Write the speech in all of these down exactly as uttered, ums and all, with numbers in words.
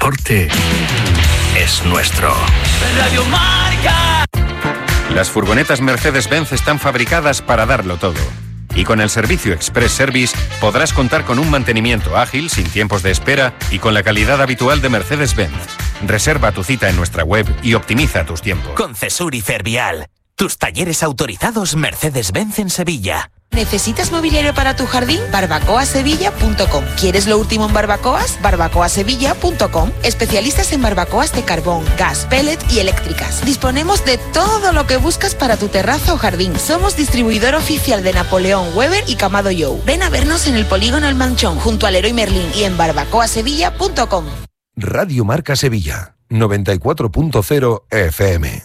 deporte es nuestro. Radio Marca. Las furgonetas Mercedes-Benz están fabricadas para darlo todo. Y con el servicio Express Service podrás contar con un mantenimiento ágil, sin tiempos de espera y con la calidad habitual de Mercedes-Benz. Reserva tu cita en nuestra web y optimiza tus tiempos. Con Cesur y Fervial, tus talleres autorizados Mercedes-Benz en Sevilla. ¿Necesitas mobiliario para tu jardín? barbacoa sevilla punto com. ¿Quieres lo último en barbacoas? barbacoa sevilla punto com. Especialistas en barbacoas de carbón, gas, pellet y eléctricas. Disponemos de todo lo que buscas para tu terraza o jardín. Somos distribuidor oficial de Napoleón, Weber y Camado Joe. Ven a vernos en el polígono El Manchón, junto al Leroy Merlin y en barbacoa sevilla punto com. Radio Marca Sevilla, noventa y cuatro punto cero F M.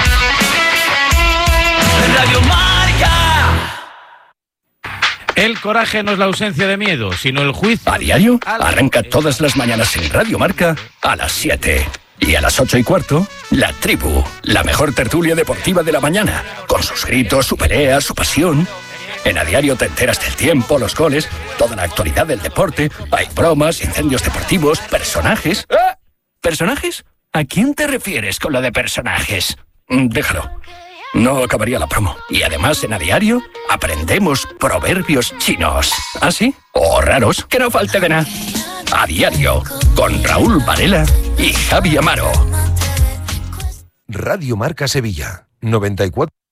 Radio Marca. El coraje no es la ausencia de miedo, sino el juicio. A diario, arranca todas las mañanas en Radio Marca a las siete. Y a las ocho y cuarto, La Tribu, la mejor tertulia deportiva de la mañana, con sus gritos, su pelea, su pasión. En A Diario te enteras del tiempo, los goles, toda la actualidad del deporte. Hay bromas, incendios deportivos, personajes. ¿Ah? ¿Personajes? ¿A quién te refieres con lo de personajes? Déjalo. No acabaría la promo. Y además en A Diario aprendemos proverbios chinos. ¿Ah, sí? O raros, que no falte de nada. A Diario, con Raúl Varela y Javi Amaro. Radio Marca Sevilla, noventa y cuatro.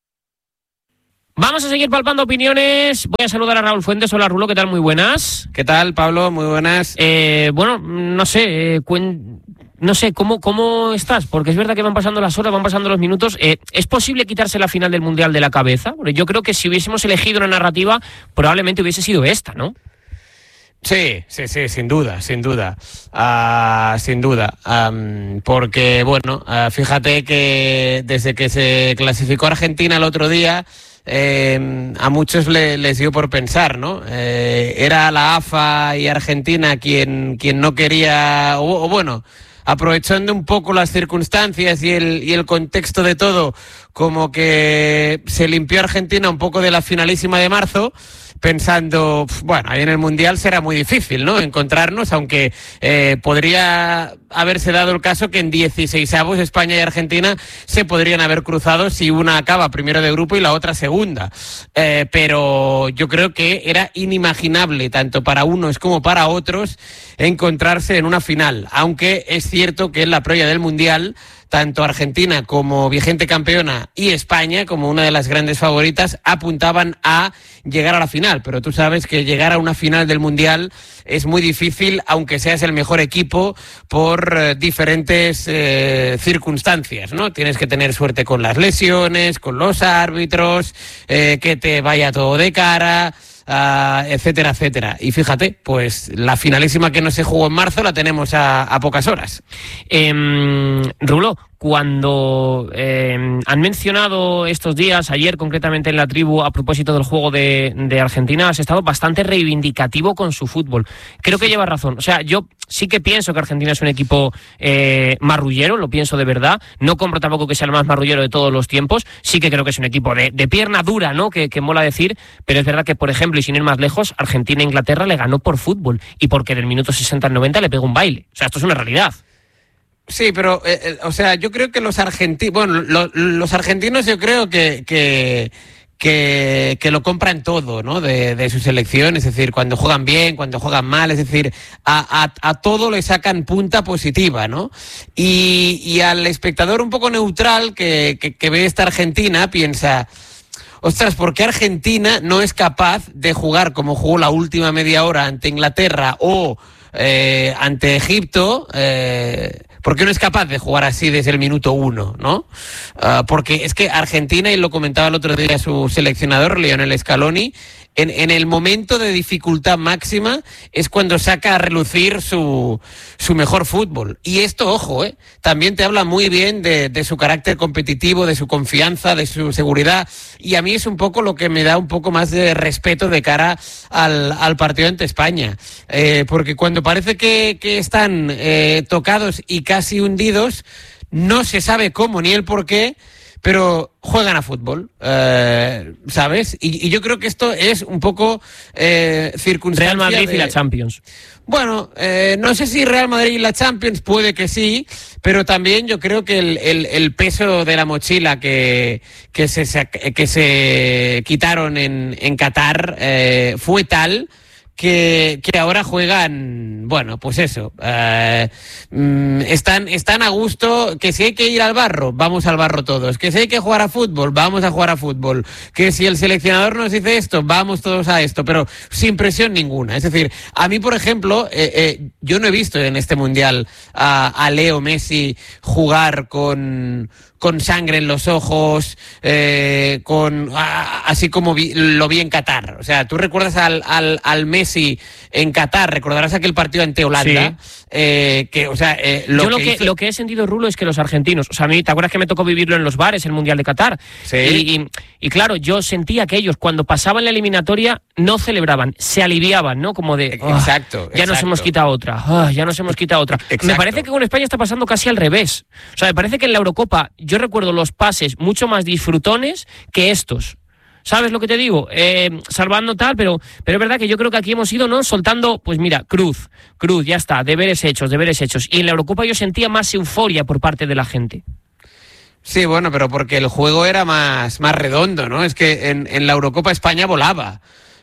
Vamos a seguir palpando opiniones. Voy a saludar a Raúl Fuentes. Hola, Rulo, ¿qué tal? Muy buenas. ¿Qué tal, Pablo? Muy buenas. Eh, bueno, no sé, eh, cuen... no sé, ¿cómo, ¿cómo estás? Porque es verdad que van pasando las horas, van pasando los minutos. Eh, ¿Es posible quitarse la final del Mundial de la cabeza? Bueno, yo creo que si hubiésemos elegido una narrativa, probablemente hubiese sido esta, ¿no? Sí, sí, sí, sin duda, sin duda, uh, sin duda, um, porque, bueno, uh, fíjate que desde que se clasificó Argentina el otro día, eh, a muchos le, les dio por pensar, ¿no? Eh, era la A F A y Argentina quien, quien no quería, o, o bueno, aprovechando un poco las circunstancias y el, y el contexto de todo, como que se limpió Argentina un poco de la finalísima de marzo, pensando, bueno, ahí en el Mundial será muy difícil, ¿no?, encontrarnos, aunque eh, podría haberse dado el caso que en dieciseisavos España y Argentina se podrían haber cruzado si una acaba primero de grupo y la otra segunda. Eh, pero yo creo que era inimaginable, tanto para unos como para otros, encontrarse en una final, aunque es cierto que en la previa del Mundial tanto Argentina como vigente campeona y España como una de las grandes favoritas apuntaban a llegar a la final, pero tú sabes que llegar a una final del Mundial es muy difícil, aunque seas el mejor equipo, por eh, diferentes eh, circunstancias, ¿no? Tienes que tener suerte con las lesiones, con los árbitros, eh, que te vaya todo de cara, Uh, etcétera, etcétera. Y fíjate, pues la finalísima que no se jugó en marzo la tenemos a, a pocas horas. Eh, Rulo, cuando eh, han mencionado estos días, ayer concretamente en La Tribu, a propósito del juego de, de Argentina, has estado bastante reivindicativo con su fútbol. Creo que llevas razón. O sea, yo sí que pienso que Argentina es un equipo eh, marrullero, lo pienso de verdad. No compro tampoco que sea el más marrullero de todos los tiempos. Sí que creo que es un equipo de, de pierna dura, ¿no?, que, que mola decir, pero es verdad que, por ejemplo, y sin ir más lejos, Argentina e Inglaterra le ganó por fútbol y porque del minuto sesenta al noventa le pegó un baile. O sea, esto es una realidad. Sí, pero, eh, eh, o sea, yo creo que los argentinos, bueno, lo, los argentinos yo creo que, que, que, que lo compran todo, ¿no?, de, de su selección, es decir, cuando juegan bien, cuando juegan mal, es decir, a, a, a todo le sacan punta positiva, ¿no? Y, y al espectador un poco neutral que, que, que ve esta Argentina piensa, ostras, ¿por qué Argentina no es capaz de jugar como jugó la última media hora ante Inglaterra o eh, ante Egipto? Eh, ¿Por qué no es capaz de jugar así desde el minuto uno, no? Uh, porque es que Argentina, y lo comentaba el otro día su seleccionador, Lionel Scaloni, en, en el momento de dificultad máxima es cuando saca a relucir su, su mejor fútbol. Y esto, ojo, eh, también te habla muy bien de, de su carácter competitivo, de su confianza, de su seguridad. Y a mí es un poco lo que me da un poco más de respeto de cara al, al partido ante España. Eh, porque cuando parece que, que están eh, tocados y casi hundidos, no se sabe cómo ni el por qué, pero juegan a fútbol, eh, ¿sabes? Y, y yo creo que esto es un poco eh, circunstancia Real Madrid de... y la Champions. Bueno, eh, no sé si Real Madrid y la Champions, puede que sí, pero también yo creo que el, el, el peso de la mochila que, que, se, que se quitaron en, en Qatar eh, fue tal que, que ahora juegan, bueno, pues eso, eh, mm, están, están a gusto, que si hay que ir al barro, vamos al barro todos, que si hay que jugar a fútbol, vamos a jugar a fútbol, que si el seleccionador nos dice esto, vamos todos a esto, pero sin presión ninguna. Es decir, a mí, por ejemplo, eh, eh, yo no he visto en este Mundial a, a Leo Messi jugar con... con sangre en los ojos, eh, con a, así como vi, lo vi en Qatar. O sea, tú recuerdas al, al, al Messi en Qatar, recordarás aquel partido ante Holanda, sí. eh, que, o sea, eh, lo Yo lo que, que, hizo... lo que he sentido, Rulo, es que los argentinos, o sea, a mí, ¿te acuerdas que me tocó vivirlo en los bares, el Mundial de Qatar? Sí. Y, y, y claro, yo sentía que ellos, cuando pasaban la eliminatoria, no celebraban, se aliviaban, ¿no? Como de, oh, exacto, ya exacto. nos hemos quitado otra, oh, ya nos hemos quitado otra. Exacto. Me parece que con España está pasando casi al revés. O sea, me parece que en la Eurocopa yo recuerdo los pases mucho más disfrutones que estos. ¿Sabes lo que te digo? Eh, salvando tal, pero, pero es verdad que yo creo que aquí hemos ido, ¿no? Soltando, pues mira, cruz, cruz, ya está, deberes hechos, deberes hechos. Y en la Eurocopa yo sentía más euforia por parte de la gente. Sí, bueno, pero porque el juego era más, más redondo, ¿no? Es que en, en la Eurocopa España volaba.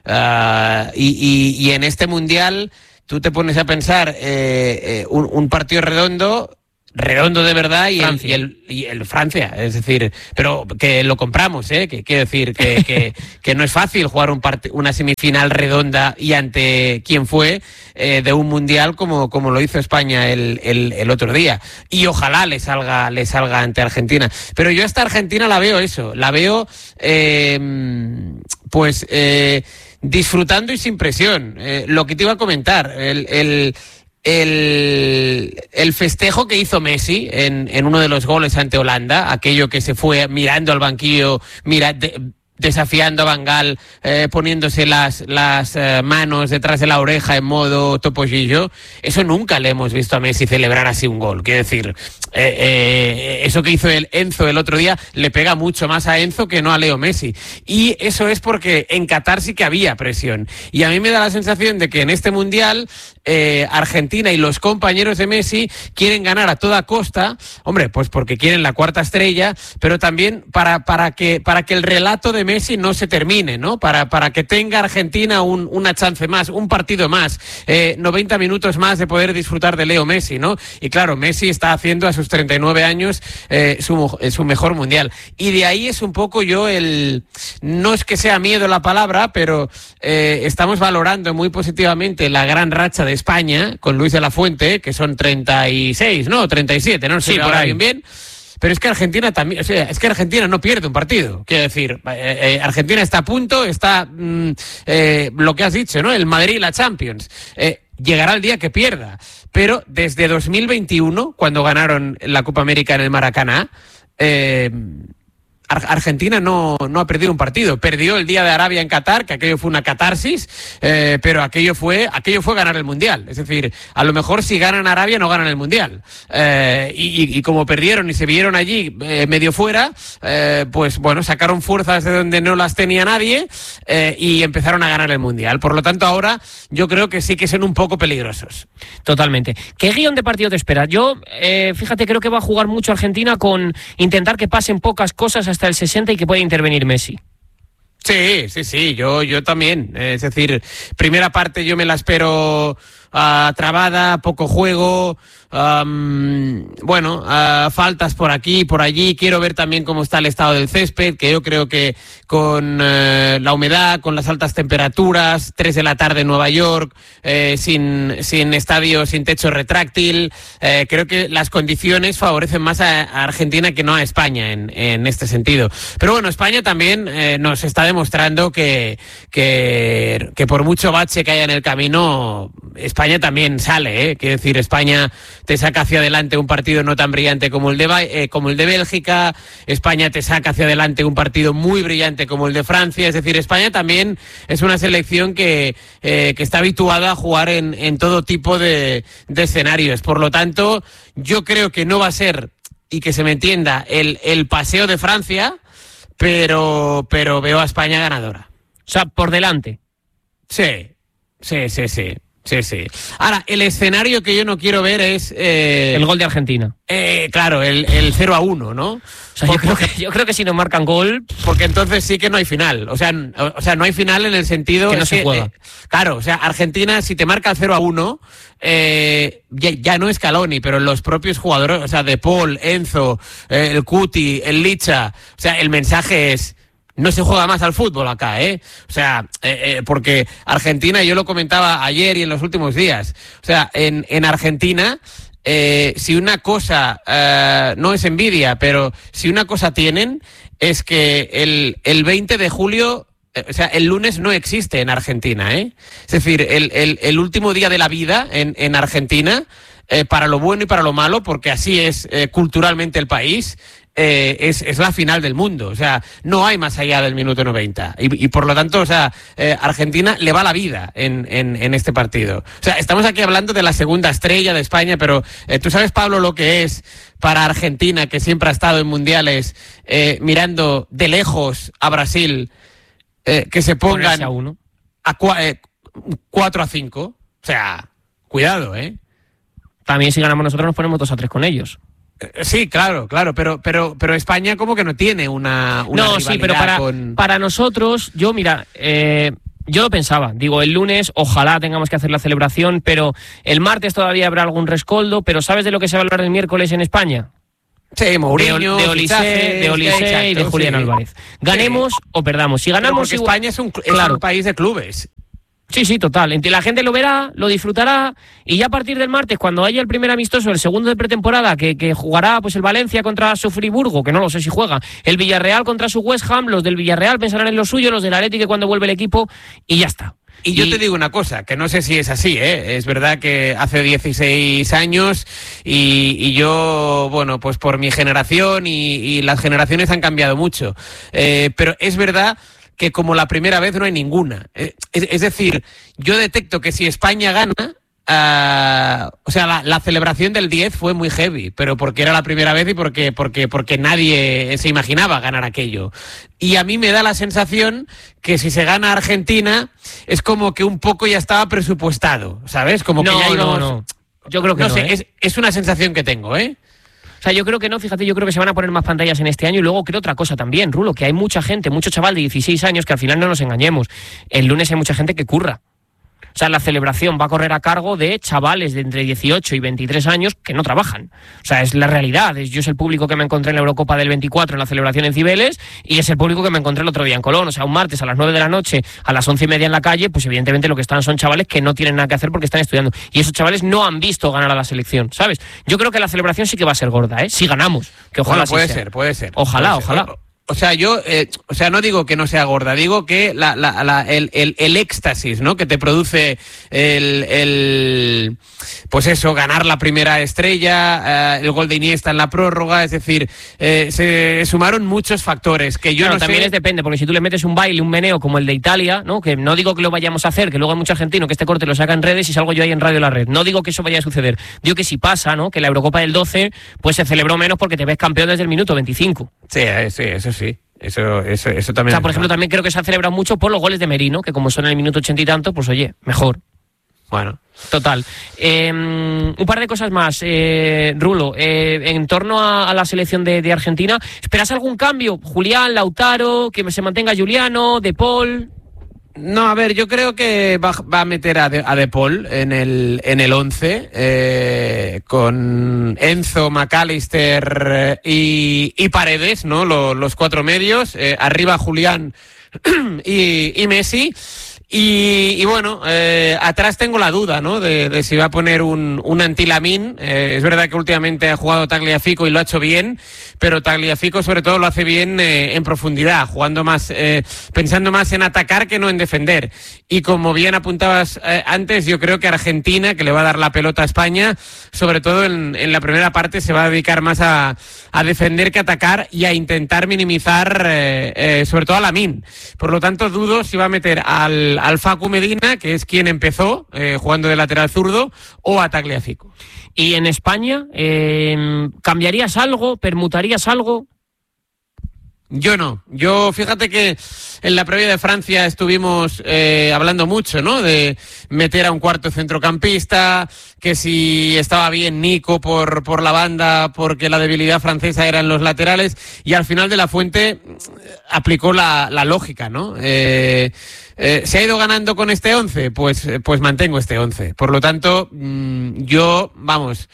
Uh, y, y, y en este Mundial tú te pones a pensar eh, eh, un, un partido redondo... redondo de verdad y el, y, el, y el Francia, es decir, pero que lo compramos, ¿eh? Que quiero decir que, que, que no es fácil jugar un part- una semifinal redonda y ante quien fue eh, de un mundial como, como lo hizo España el, el, el otro día. Y ojalá le salga, le salga ante Argentina. Pero yo esta Argentina la veo eso, la veo eh, pues eh, disfrutando y sin presión. Eh, lo que te iba a comentar, el... el El, el festejo que hizo Messi en, en uno de los goles ante Holanda, aquello que se fue mirando al banquillo, mira, de, desafiando a Van Gaal, eh, poniéndose las, las eh, manos detrás de la oreja en modo topollillo, eso nunca le hemos visto a Messi celebrar así un gol. Quiero decir, eh, eh, eso que hizo el Enzo el otro día le pega mucho más a Enzo que no a Leo Messi. Y eso es porque en Qatar sí que había presión. Y a mí me da la sensación de que en este Mundial eh, Argentina y los compañeros de Messi quieren ganar a toda costa, hombre, pues porque quieren la cuarta estrella, pero también para, para, que, para que el relato de Messi no se termine, ¿no? Para, para que tenga Argentina un, una chance más, un partido más, eh, noventa minutos más de poder disfrutar de Leo Messi, ¿no? Y claro, Messi está haciendo a sus treinta y nueve años eh, su, su mejor mundial. Y de ahí es un poco yo el... No es que sea miedo la palabra, pero eh, estamos valorando muy positivamente la gran racha de España con Luis de la Fuente, que son treinta y seis, ¿no? treinta y siete, no sé sí, si ahora bien bien. Pero es que Argentina también, o sea, es que Argentina no pierde un partido. Quiero decir, eh, eh, Argentina está a punto, está mm, eh, lo que has dicho, ¿no? El Madrid y la Champions. Eh, llegará el día que pierda. Pero desde dos mil veintiuno, cuando ganaron la Copa América en el Maracaná, eh, Argentina no, no ha perdido un partido. Perdió el día de Arabia en Qatar, que aquello fue una catarsis, eh, pero aquello fue, aquello fue ganar el Mundial. Es decir, a lo mejor si ganan Arabia no ganan el Mundial. Eh, y, y como perdieron y se vieron allí eh, medio fuera, eh, pues bueno, sacaron fuerzas de donde no las tenía nadie eh, y empezaron a ganar el Mundial. Por lo tanto, ahora yo creo que sí que son un poco peligrosos. Totalmente. ¿Qué guión de partido te esperas? Yo, eh, fíjate, creo que va a jugar mucho Argentina con intentar que pasen pocas cosas hasta el sesenta y que pueda intervenir Messi. Sí, sí, sí, yo, yo también. Es decir, primera parte yo me la espero uh, trabada, poco juego, um, bueno, uh, faltas por aquí, por allí. Quiero ver también cómo está el estado del césped, que yo creo que con uh, la humedad, con las altas temperaturas, tres de la tarde en Nueva York, eh, sin, sin estadio, sin techo retráctil, eh, creo que las condiciones favorecen más a, a Argentina que no a España en, en este sentido. Pero bueno, España también eh, nos está demostrando que, que, que por mucho bache que haya en el camino, España también sale, ¿eh? Quiero decir, España te saca hacia adelante un partido no tan brillante como el de, eh, como el de Bélgica, España te saca hacia adelante un partido muy brillante como el de Francia. Es decir, España también es una selección que, eh, que está habituada a jugar en, en todo tipo de, de escenarios. Por lo tanto, yo creo que no va a ser y que se me entienda, el, el paseo de Francia, pero, pero veo a España ganadora. O sea, por delante. Sí, sí, sí, sí. Sí, sí. Ahora, el escenario que yo no quiero ver es... Eh, el gol de Argentina. Eh, claro, el, el cero a uno, ¿no? O sea, yo creo, que, yo creo que si nos marcan gol... Porque entonces sí que no hay final. O sea, o, o sea no hay final en el sentido... Que no se que, juega. Eh, claro, o sea, Argentina, si te marca el cero a uno, eh, ya, ya no es Scaloni, pero los propios jugadores, o sea, De Paul, Enzo, eh, el Cuti, el Licha, o sea, el mensaje es... No se juega más al fútbol acá, ¿eh? O sea, eh, eh, porque Argentina, yo lo comentaba ayer y en los últimos días, o sea, en, en Argentina, eh, si una cosa, eh, no es envidia, pero si una cosa tienen, es que el, el veinte de julio, eh, o sea, el lunes no existe en Argentina, ¿eh? Es decir, el, el, el último día de la vida en, en Argentina, eh, para lo bueno y para lo malo, porque así es eh, culturalmente el país, Eh, es, es la final del mundo, o sea, no hay más allá del minuto noventa y, y por lo tanto, o sea, eh, Argentina le va la vida en, en, en este partido. O sea, estamos aquí hablando de la segunda estrella de España, pero eh, tú sabes, Pablo, lo que es para Argentina, que siempre ha estado en mundiales, eh, mirando de lejos a Brasil, eh, que se pongan a, uno. a cua, eh, cuatro a cinco, o sea, cuidado, ¿eh? También si ganamos nosotros nos ponemos dos a tres con ellos. Sí, claro, claro, pero pero pero España como que no tiene una, una no, sí, pero para, con... para nosotros, yo mira, eh, yo lo pensaba, digo, el lunes ojalá tengamos que hacer la celebración, pero el martes todavía habrá algún rescoldo, pero ¿sabes de lo que se va a hablar el miércoles en España? Sí, Mourinho, de Olise, de Olise y de Julián sí. Álvarez. Ganemos sí. o perdamos. Si ganamos, igual... España es un, es claro. un país de clubes. Sí, sí, total. La gente lo verá, lo disfrutará y ya a partir del martes, cuando haya el primer amistoso, el segundo de pretemporada, que, que jugará pues el Valencia contra su Friburgo, que no lo sé si juega, el Villarreal contra su West Ham, los del Villarreal pensarán en lo suyo, los del Atlético cuando vuelve el equipo y ya está. Y yo y... te digo una cosa, que no sé si es así, ¿eh? Es verdad que hace dieciséis años y, y yo, bueno, pues por mi generación y, y las generaciones han cambiado mucho, eh, pero es verdad que como la primera vez no hay ninguna. Es, es decir, yo detecto que si España gana, uh, o sea, la, la celebración del diez fue muy heavy, pero porque era la primera vez y porque, porque, porque nadie se imaginaba ganar aquello. Y a mí me da la sensación que si se gana Argentina, es como que un poco ya estaba presupuestado, ¿sabes? Como no, que ya íbamos... No, no. Yo creo que no, no sé, ¿eh? es, es una sensación que tengo, ¿eh? O sea, yo creo que no, fíjate, yo creo que se van a poner más pantallas en este año y luego creo otra cosa también, Rulo, que hay mucha gente, mucho chaval de dieciséis años que al final no nos engañemos. El lunes hay mucha gente que curra. O sea, la celebración va a correr a cargo de chavales de entre dieciocho y veintitrés años que no trabajan. O sea, es la realidad. Yo es el público que me encontré en la Eurocopa del veinticuatro en la celebración en Cibeles y es el público que me encontré el otro día en Colón. O sea, un martes a las nueve de la noche, a las once y media en la calle, pues evidentemente lo que están son chavales que no tienen nada que hacer porque están estudiando. Y esos chavales no han visto ganar a la selección, ¿sabes? Yo creo que la celebración sí que va a ser gorda, ¿eh? Si ganamos. Que ojalá bueno, puede sí sea. ser, puede ser. Ojalá, puede ser. ojalá. O sea, yo, eh, o sea, no digo que no sea gorda, digo que la, la, la, el, el, el éxtasis, ¿no? Que te produce el, el, pues eso, ganar la primera estrella, eh, el gol de Iniesta en la prórroga, es decir, eh, se sumaron muchos factores que yo claro, no también sé... es depende, porque si tú le metes un baile, un meneo como el de Italia, ¿no? Que no digo que lo vayamos a hacer, que luego hay mucho argentino que este corte lo saca en redes y salgo yo ahí en Radio La Red. No digo que eso vaya a suceder. Digo que si pasa, ¿no? Que la Eurocopa del doce, pues se celebró menos porque te ves campeón desde el minuto veinticinco. Sí, sí, eso sí. Eso, eso, eso también. O sea, por ejemplo, también creo que se ha celebrado mucho por los goles de Merino, que como son en el minuto ochenta y tanto, pues oye, mejor. Bueno. Total. Eh, un par de cosas más, eh, Rulo. Eh, en torno a, a la selección de, de Argentina, ¿esperas algún cambio? Julián, Lautaro, que se mantenga Juliano, De Paul. No, a ver, yo creo que va, va a meter a De, a De Paul en el en el once, eh, con Enzo, McAllister y, y Paredes, ¿no? Los, los cuatro medios, eh, arriba Julián y, y Messi. Y, y bueno, eh, atrás tengo la duda, ¿no? De, de si va a poner un, un anti-Lamine. Eh, es verdad que últimamente ha jugado Tagliafico y lo ha hecho bien, pero Tagliafico sobre todo lo hace bien eh, en profundidad, jugando más, eh, pensando más en atacar que no en defender. Y como bien apuntabas eh, antes, yo creo que Argentina, que le va a dar la pelota a España, sobre todo en, en la primera parte se va a dedicar más a, a defender que a atacar y a intentar minimizar eh, eh, sobre todo a Lamine. Por lo tanto, dudo si va a meter al al, al Facu Medina, que es quien empezó eh, jugando de lateral zurdo, o a Tagliafico. ¿Y en España eh, cambiarías algo, permutarías algo? Yo no. Yo, fíjate que en la previa de Francia estuvimos eh, hablando mucho, ¿no? De meter a un cuarto centrocampista, que si estaba bien Nico por, por la banda, porque la debilidad francesa era en los laterales, y al final de la Fuente aplicó la, la lógica, ¿no? Eh, eh, ¿Se ha ido ganando con este once? Pues, pues mantengo este once. Por lo tanto, mmm, yo, vamos,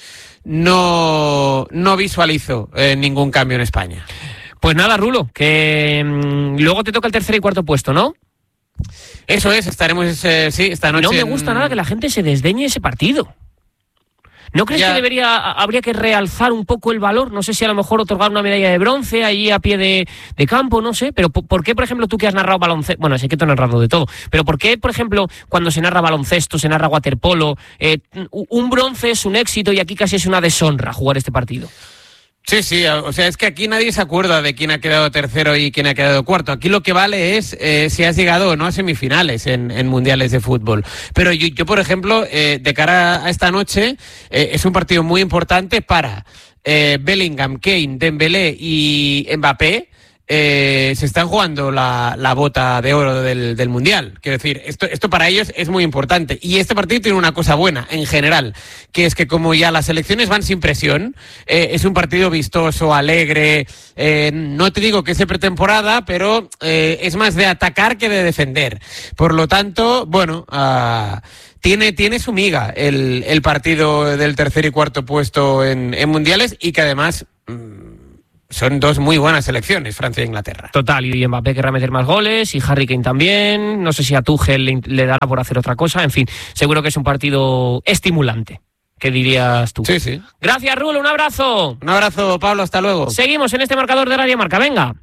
no, no visualizo eh, ningún cambio en España. Pues nada, Rulo, que mmm, luego te toca el tercer y cuarto puesto, ¿no? Eso es, estaremos, eh, sí, esta noche. No me gusta en... nada que la gente se desdeñe ese partido. ¿No crees ya. que debería, habría que realzar un poco el valor? No sé si a lo mejor otorgar una medalla de bronce allí a pie de, de campo, no sé. Pero ¿por qué, por ejemplo, tú que has narrado baloncesto? Bueno, sé que tú has narrado de todo. Pero ¿por qué, por ejemplo, cuando se narra baloncesto, se narra waterpolo, eh, un bronce es un éxito y aquí casi es una deshonra jugar este partido? Sí, sí, o sea, es que aquí nadie se acuerda de quién ha quedado tercero y quién ha quedado cuarto. Aquí lo que vale es eh, si has llegado o no a semifinales en, en mundiales de fútbol. Pero yo, yo por ejemplo, eh, de cara a esta noche, eh, es un partido muy importante para eh, Bellingham, Kane, Dembélé y Mbappé. Eh, se están jugando la, la bota de oro del, del Mundial. Quiero decir, esto, esto para ellos es muy importante. Y este partido tiene una cosa buena, en general, que es que como ya las elecciones van sin presión, eh, es un partido vistoso, alegre, eh, no te digo que es de pretemporada, pero eh, es más de atacar que de defender. Por lo tanto, bueno... Uh, Tiene, tiene su miga el, el partido del tercer y cuarto puesto en, en mundiales y que además mmm, son dos muy buenas selecciones, Francia e Inglaterra. Total, y Mbappé querrá meter más goles y Harry Kane también. No sé si a Tuchel le, le dará por hacer otra cosa. En fin, seguro que es un partido estimulante. ¿Qué dirías tú? Sí, sí. Gracias, Rulo, un abrazo. Un abrazo, Pablo, hasta luego. Seguimos en este marcador de Radio Marca, venga.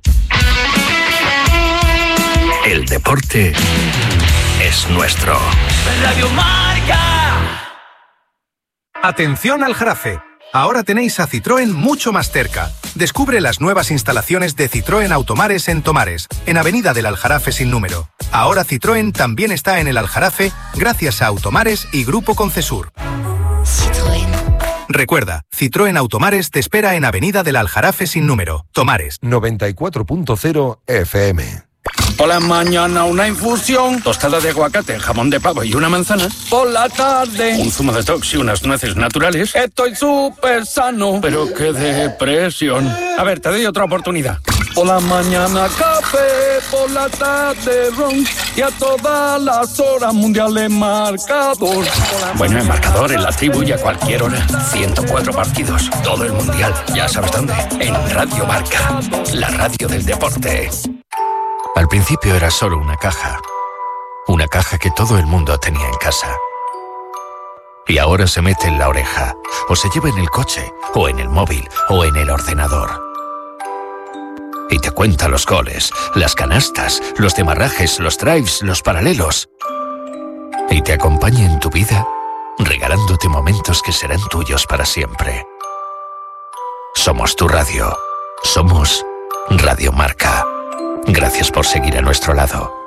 El deporte es nuestro. Radio Marca. Atención al Jarafe. Ahora tenéis a Citroën mucho más cerca. Descubre las nuevas instalaciones de Citroën Automares en Tomares, en Avenida del Aljarafe sin número. Ahora Citroën también está en el Aljarafe gracias a Automares y Grupo Concesur. Citroën. Recuerda, Citroën Automares te espera en Avenida del Aljarafe sin número, Tomares. noventa y cuatro punto cero F M. Por la mañana una infusión, tostada de aguacate, jamón de pavo y una manzana. Por la tarde un zumo de tox y unas nueces naturales. Estoy súper sano, pero qué depresión. A ver, te doy otra oportunidad. Por la mañana café, por la tarde ron y a todas las horas mundiales marcador. Bueno, en marcador, en la tribu y a cualquier hora. ciento cuatro partidos, todo el mundial. Ya sabes dónde. En Radio Marca, la radio del deporte. Al principio era solo una caja, una caja que todo el mundo tenía en casa. Y ahora se mete en la oreja, o se lleva en el coche, o en el móvil, o en el ordenador. Y te cuenta los goles, las canastas, los demarrajes, los drives, los paralelos. Y te acompaña en tu vida, regalándote momentos que serán tuyos para siempre. Somos tu radio. Somos Radio Marca. Gracias por seguir a nuestro lado.